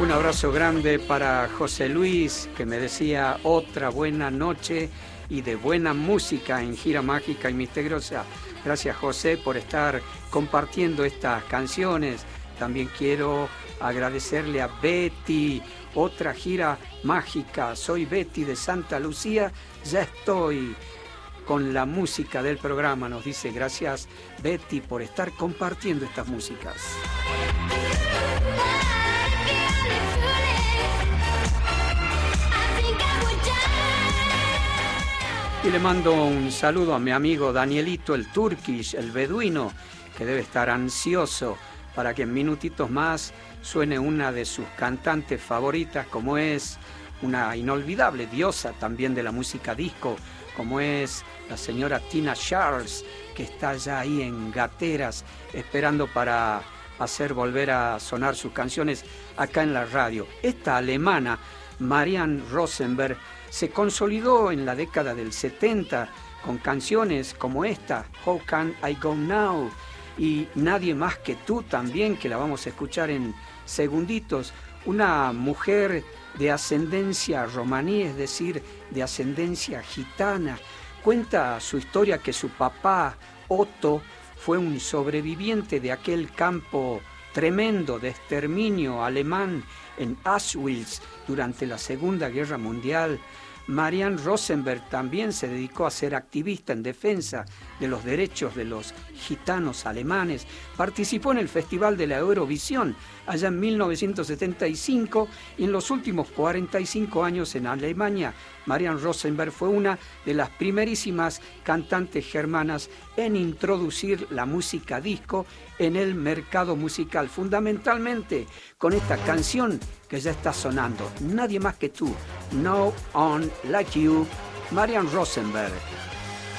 Un abrazo grande para José Luis, que me decía otra buena noche y de buena música en Gira Mágica y Misteriosa. Gracias, José, por estar compartiendo estas canciones. También quiero agradecerle a Betty, otra gira mágica. Soy Betty de Santa Lucía, ya estoy con la música del programa, nos dice. Gracias, Betty, por estar compartiendo estas músicas. Y le mando un saludo a mi amigo Danielito, el Turkish, el beduino, que debe estar ansioso para que en minutitos más suene una de sus cantantes favoritas, como es una inolvidable diosa también de la música disco, como es la señora Tina Charles, que está ya ahí en gateras, esperando para hacer volver a sonar sus canciones acá en la radio. Esta alemana, Marianne Rosenberg, se consolidó en la década del 70 con canciones como esta, How Can I Go Now, y Nadie Más Que Tú también, que la vamos a escuchar en segunditos. Una mujer de ascendencia romaní, es decir, de ascendencia gitana. Cuenta su historia que su papá, Otto, fue un sobreviviente de aquel campo tremendo de exterminio alemán en Auschwitz durante la Segunda Guerra Mundial. Marianne Rosenberg también se dedicó a ser activista en defensa de los derechos de los gitanos alemanes. Participó en el Festival de la Eurovisión allá en 1975 y en los últimos 45 años en Alemania. Marianne Rosenberg fue una de las primerísimas cantantes germanas en introducir la música disco en el mercado musical, fundamentalmente con esta canción que ya está sonando, Nadie Más Que Tú, No One Like You, Marianne Rosenberg.